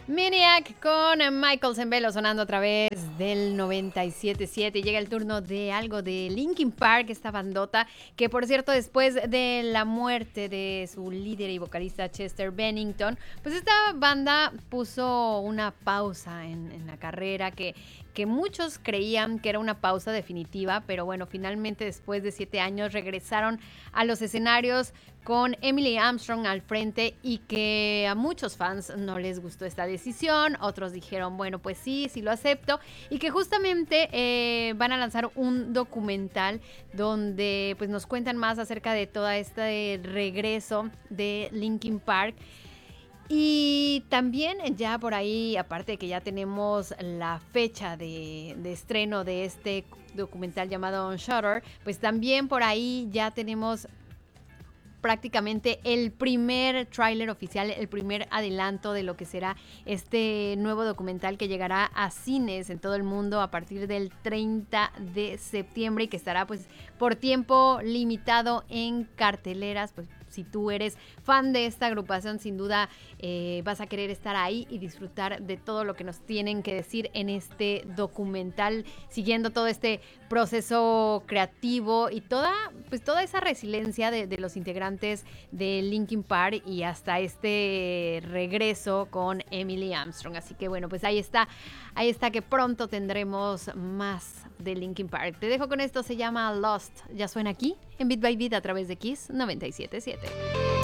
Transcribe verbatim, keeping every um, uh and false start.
Maniac con Michael Zembello sonando a través del noventa y siete punto siete. Llega el turno de algo de Linkin Park, esta bandota que, por cierto, después de la muerte de su líder y vocalista Chester Bennington, pues esta banda puso una pausa en, en la carrera que, que muchos creían que era una pausa definitiva, pero bueno, finalmente después de siete años regresaron a los escenarios con Emily Armstrong al frente, y que a muchos fans no les gustó esta decisión. Otros dijeron, bueno, pues sí, sí lo acepto, y que justamente eh, van a lanzar un documental donde pues nos cuentan más acerca de todo este regreso de Linkin Park. Y también ya por ahí, aparte de que ya tenemos la fecha de, de estreno de este documental llamado On Shutter, pues también por ahí ya tenemos prácticamente el primer tráiler oficial, el primer adelanto de lo que será este nuevo documental que llegará a cines en todo el mundo a partir del treinta de septiembre y que estará pues por tiempo limitado en carteleras. Pues si tú eres fan de esta agrupación, sin duda eh, vas a querer estar ahí y disfrutar de todo lo que nos tienen que decir en este documental, siguiendo todo este proceso creativo y toda, pues, toda esa resiliencia de, de los integrantes de Linkin Park, y hasta este regreso con Emily Armstrong. Así que bueno, pues ahí está, ahí está que pronto tendremos más de Linkin Park. Te dejo con esto, se llama Lost. Ya suena aquí en Beat by Beat a través de Kiss noventa y siete punto siete.